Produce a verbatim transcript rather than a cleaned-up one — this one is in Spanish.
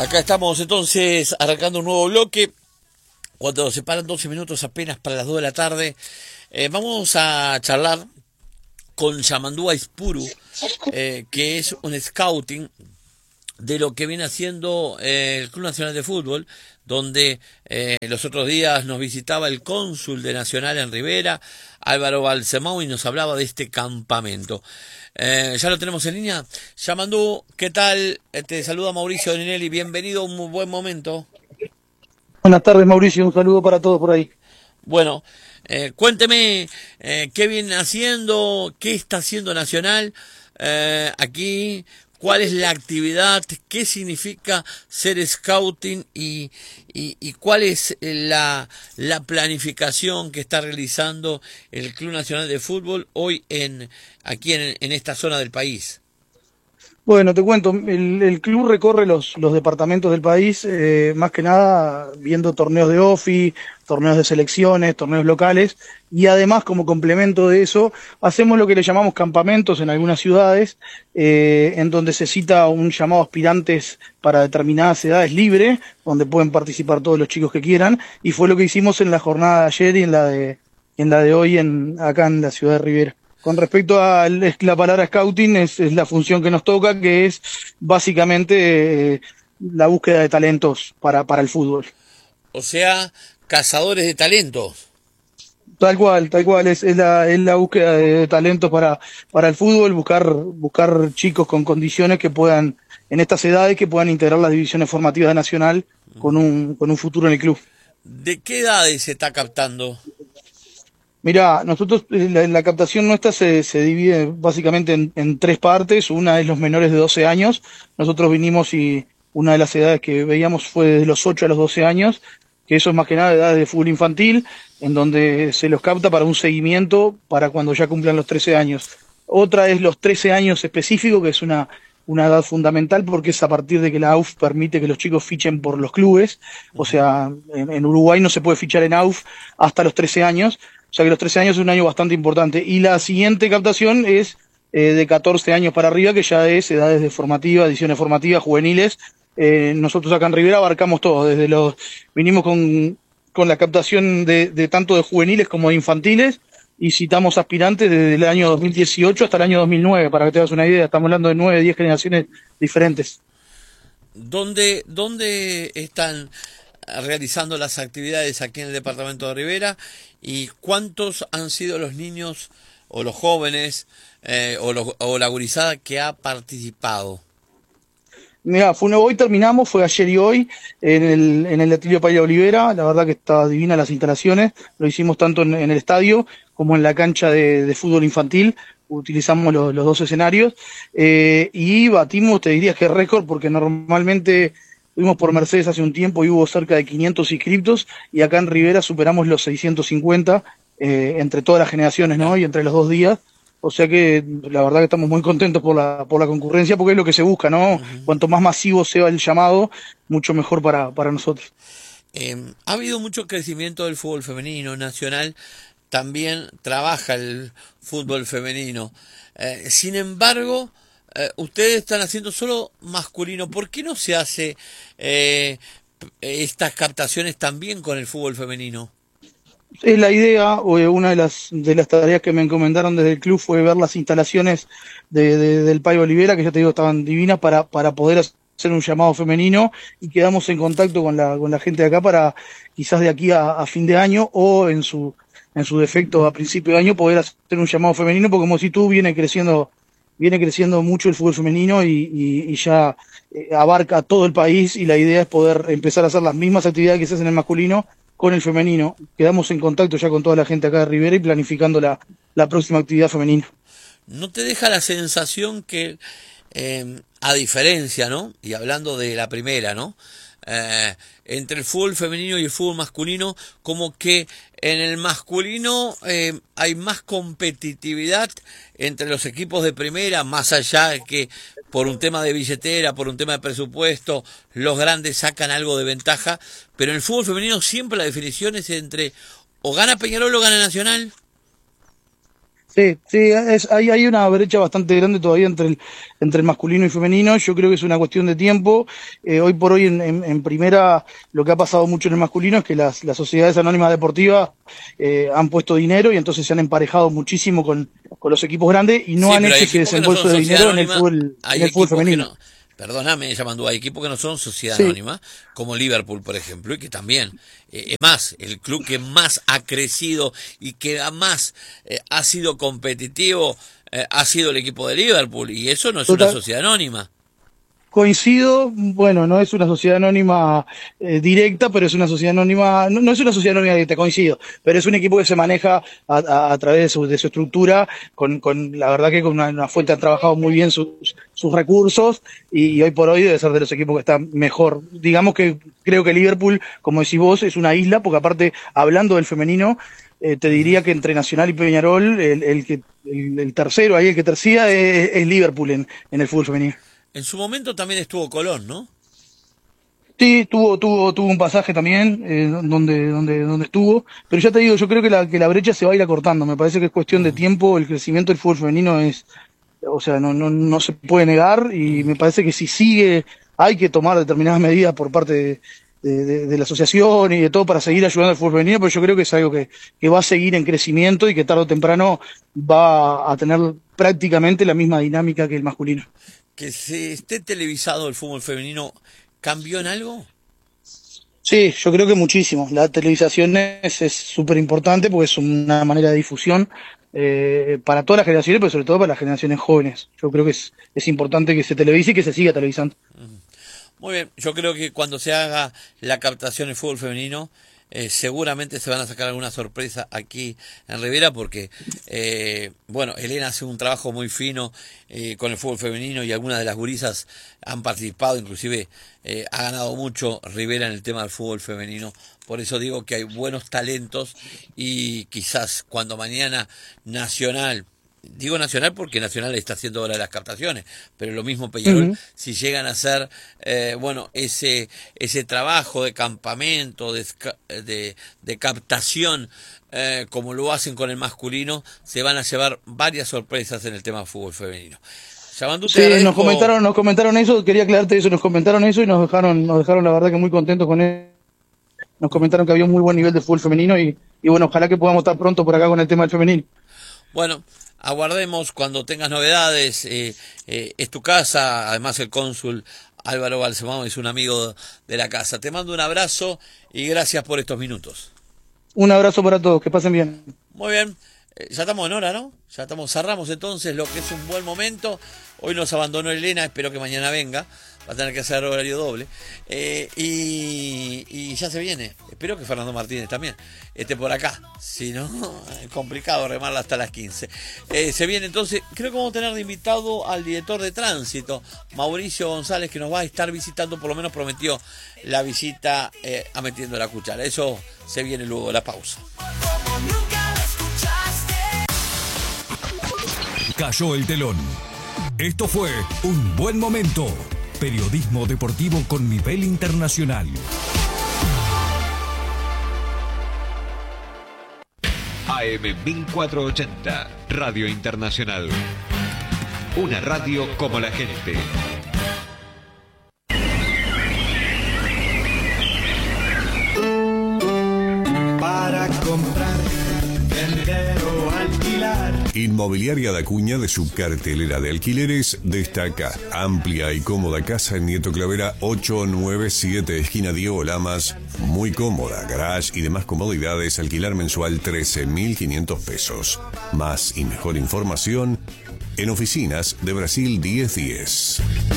Acá estamos entonces arrancando un nuevo bloque. Cuando se paran doce minutos apenas para las dos de la tarde, eh, vamos a charlar con Yamandú Aispuru, eh, que es un scouting de lo que viene haciendo eh, el Club Nacional de Fútbol, donde eh, los otros días nos visitaba el cónsul de Nacional en Rivera, Álvaro Balsemão, y nos hablaba de este campamento. Eh, ya lo tenemos en línea. Yamandú, ¿qué tal? Eh, te saluda Mauricio Ninelli, bienvenido a un buen momento. Buenas tardes, Mauricio, un saludo para todos por ahí. Bueno, eh, cuénteme eh, qué viene haciendo, qué está haciendo Nacional eh, aquí, cuál es la actividad, qué significa ser scouting y, y, y cuál es la, la planificación que está realizando el Club Nacional de Fútbol hoy en aquí en, en esta zona del país. Bueno, te cuento, el, el club recorre los, los departamentos del país, eh, más que nada viendo torneos de OFI, torneos de selecciones, torneos locales, y además como complemento de eso, hacemos lo que le llamamos campamentos en algunas ciudades, eh, en donde se cita un llamado aspirantes para determinadas edades libre, donde pueden participar todos los chicos que quieran, y fue lo que hicimos en la jornada de ayer y en la de, en la de hoy en, acá en la ciudad de Rivera. Con respecto a la palabra scouting, es, es la función que nos toca, que es básicamente eh, la búsqueda de talentos para, para el fútbol. O sea, cazadores de talentos. Tal cual, tal cual, es, es, la, es la búsqueda de talentos para, para el fútbol, buscar, buscar chicos con condiciones que puedan, en estas edades, que puedan integrar las divisiones formativas de Nacional con un, con un futuro en el club. ¿De qué edades se está captando? Mirá, nosotros, la, la captación nuestra se, se divide básicamente en, en tres partes. Una es los menores de doce años. Nosotros vinimos y una de las edades que veíamos fue de los ocho a los doce años, que eso es más que nada edades de fútbol infantil, en donde se los capta para un seguimiento para cuando ya cumplan los trece años. Otra es los trece años específicos, que es una, una edad fundamental porque es a partir de que la A U F permite que los chicos fichen por los clubes. O sea, en, en Uruguay no se puede fichar en A U F hasta los trece años. O sea que los trece años es un año bastante importante. Y la siguiente captación es eh, de catorce años para arriba, que ya es edades de formativa, ediciones formativas, juveniles. Eh, nosotros acá en Rivera abarcamos todo, desde los vinimos con, con la captación de, de tanto de juveniles como de infantiles, y citamos aspirantes desde el año dos mil dieciocho hasta el año dos mil nueve, para que te hagas una idea. Estamos hablando de nueve, diez generaciones diferentes. ¿Dónde, dónde están realizando las actividades aquí en el departamento de Rivera y cuántos han sido los niños o los jóvenes eh, o, los, o la gurizada que ha participado? Mira, fue una, hoy terminamos, fue ayer y hoy en el, en el Atilio Paila Olivera. La verdad que está divina las instalaciones. Lo hicimos tanto en, en el estadio como en la cancha de, de fútbol infantil. Utilizamos los, los dos escenarios eh, y batimos, te diría que récord, porque normalmente fuimos por Mercedes hace un tiempo y hubo cerca de quinientos inscriptos, y acá en Rivera superamos los seiscientos cincuenta eh, entre todas las generaciones, ¿no? Y entre los dos días. O sea que la verdad que estamos muy contentos por la, por la concurrencia, porque es lo que se busca, ¿no? Uh-huh. Cuanto más masivo sea el llamado, mucho mejor para, para nosotros. Eh, ha habido mucho crecimiento del fútbol femenino. Nacional también trabaja el fútbol femenino. Eh, sin embargo, eh, ustedes están haciendo solo masculino. ¿Por qué no se hace eh, estas captaciones también con el fútbol femenino? Es la idea. Una de las de las tareas que me encomendaron desde el club fue ver las instalaciones de, de, del Paio Olivera, que ya te digo estaban divinas, para, para poder hacer un llamado femenino, y quedamos en contacto con la, con la gente de acá para quizás de aquí a, a fin de año o en su en su defecto a principio de año poder hacer un llamado femenino, porque como si tú viene creciendo viene creciendo mucho el fútbol femenino y, y, y ya eh, abarca todo el país, y la idea es poder empezar a hacer las mismas actividades que se hacen en el masculino con el femenino. Quedamos en contacto ya con toda la gente acá de Rivera y planificando la, la próxima actividad femenina. ¿No te deja la sensación que, eh, a diferencia, ¿no? Y hablando de la primera, ¿no? Eh, entre el fútbol femenino y el fútbol masculino, como que en el masculino eh, hay más competitividad entre los equipos de primera, más allá de que por un tema de billetera, por un tema de presupuesto, los grandes sacan algo de ventaja, pero en el fútbol femenino siempre la definición es entre o gana Peñarol o gana Nacional? Sí, sí, es, hay, hay una brecha bastante grande todavía entre el, entre el masculino y femenino. Yo creo que es una cuestión de tiempo. Eh, hoy por hoy en, en, en primera lo que ha pasado mucho en el masculino es que las, las sociedades anónimas deportivas eh, han puesto dinero y entonces se han emparejado muchísimo con, con los equipos grandes y no Sí, han pero hay hecho ese equipos que no son desembolso de sociedad dinero en el anónima, fútbol, en hay el fútbol equipos que femenino. no, perdóname, llamando, hay equipos que no son sociedad Sí, anónima, como Liverpool, por ejemplo, y que también, eh, es más, el club que más ha crecido y que más eh, ha sido competitivo eh, ha sido el equipo de Liverpool, y eso no es una total. sociedad anónima. Coincido, bueno, no es una sociedad anónima eh, directa, pero es una sociedad anónima, no, no es una sociedad anónima directa, coincido, pero es un equipo que se maneja a, a, a través de su, de su estructura, con, con la verdad que con una, una fuente han trabajado muy bien sus, sus recursos y, y hoy por hoy debe ser de los equipos que están mejor. Digamos que creo que Liverpool, como decís vos, es una isla, porque aparte, hablando del femenino, eh, te Ujú. diría que entre Nacional y Peñarol, el, el que el, el tercero ahí, el que tercía, es, es Liverpool en, en el fútbol femenino. En su momento también estuvo Colón, ¿no? Sí, tuvo, tuvo, tuvo un pasaje también eh, donde, donde, donde estuvo, pero ya te digo, yo creo que la, que la brecha se va a ir acortando. Me parece que es cuestión de Ujú, tiempo. El crecimiento del fútbol femenino es, o sea, no, no, no se puede negar y ujú. me parece que si sigue, hay que tomar determinadas medidas por parte de, de, de- de la asociación y de todo para seguir ayudando al fútbol femenino, pero yo creo que es algo que, que va a seguir en crecimiento y que tarde o temprano va a tener prácticamente la misma dinámica que el masculino. Que se esté televisado el fútbol femenino, ¿cambió en algo? Sí, yo creo que muchísimo. La televisación es es súper importante porque es una manera de difusión eh, para todas las generaciones, pero sobre todo para las generaciones jóvenes. Yo creo que es, es importante que se televise y que se siga televisando. Muy bien, yo creo que cuando se haga la captación del fútbol femenino, eh, seguramente se van a sacar alguna sorpresa aquí en Rivera porque, eh, bueno, Elena hace un trabajo muy fino eh, con el fútbol femenino y algunas de las gurisas han participado, inclusive eh, ha ganado mucho Rivera en el tema del fútbol femenino. Por eso digo que hay buenos talentos y quizás cuando mañana Nacional, digo Nacional porque Nacional está haciendo ahora las captaciones, pero lo mismo Peñarol, Ujú. si llegan a hacer, eh, bueno, ese ese trabajo de campamento, de, de, de captación, eh, como lo hacen con el masculino, se van a llevar varias sorpresas en el tema fútbol femenino. Yamandú, te Sí, nos agradezco. comentaron, nos comentaron eso, quería aclararte eso, nos comentaron eso y nos dejaron, nos dejaron la verdad que muy contentos con eso. Nos comentaron que había un muy buen nivel de fútbol femenino y, y bueno, ojalá que podamos estar pronto por acá con el tema del femenino. Bueno, aguardemos cuando tengas novedades. Eh, eh, es tu casa, además el cónsul Álvaro Balsemão es un amigo de la casa. Te mando un abrazo y gracias por estos minutos. Un abrazo para todos, que pasen bien. Muy bien, eh, ya estamos en hora, ¿no? Ya estamos, cerramos entonces lo que es un buen momento. Hoy nos abandonó Elena, espero que mañana venga. Va a tener que hacer horario doble. Eh, y, y ya se viene. Espero que Fernando Martínez también esté por acá. Si no, es complicado remarla hasta las quince. Eh, se viene entonces, creo que vamos a tener de invitado al director de tránsito, Mauricio González, que nos va a estar visitando, por lo menos prometió la visita eh, a Metiendo la Cuchara. Eso se viene luego de la pausa. Cayó el telón. Esto fue Un Buen Momento. Periodismo deportivo con nivel internacional. A M mil cuatrocientos ochenta, Radio Internacional. Una radio como la gente. Para comprar, vender o alquilar. Inmobiliaria da Cuña, de su cartelera de alquileres, destaca amplia y cómoda casa en Nieto Clavera ocho nueve siete, esquina Diego Lamas, muy cómoda, garage y demás comodidades, alquilar mensual trece mil quinientos pesos. Más y mejor información en oficinas de Brasil diez diez.